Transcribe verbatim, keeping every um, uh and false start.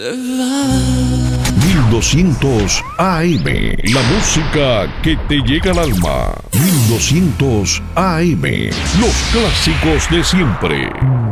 mil doscientos A M, la música que te llega al alma. mil doscientos A M, los clásicos de siempre.